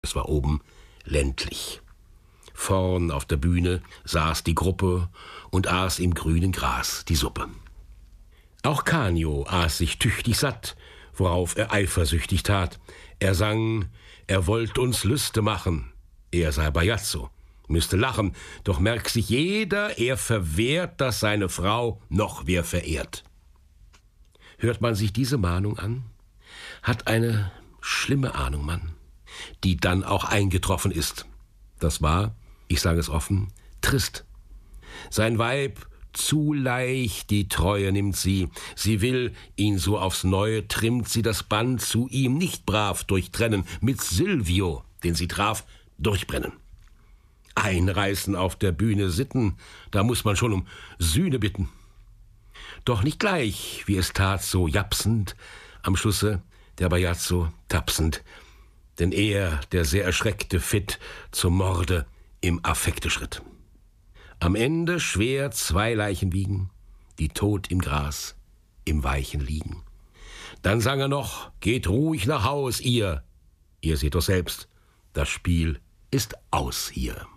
Es war oben ländlich. Vorn auf der Bühne saß die Gruppe und aß im grünen Gras die Suppe. Auch Canio aß sich tüchtig satt, worauf er eifersüchtig tat. Er sang, er wollt uns Lüste machen, er sei Bajazzo, müsste lachen, doch merkt sich jeder, er verwehrt, dass seine Frau noch wer verehrt. Hört man sich diese Mahnung an, hat eine schlimme Ahnung man, die dann auch eingetroffen ist. Das war, ich sage es offen, trist. Sein Weib zu leicht die Treue nimmt sie will ihn so aufs Neue, trimmt sie das Band zu ihm nicht brav durchtrennen, mit Silvio, den sie traf, durchbrennen. Einreißen auf der Bühne Sitten, da muss man schon um Sühne bitten. Doch nicht gleich, wie es tat, so japsend, am Schlusse der Bajazzo tapsend, denn er, der sehr erschreckte Fit, zum Morde im Affekte schritt. Am Ende schwer 2 Leichen wiegen, die tot im Gras, im Weichen liegen. Dann sang er noch, geht ruhig nach Haus, ihr seht doch selbst, das Spiel ist aus hier.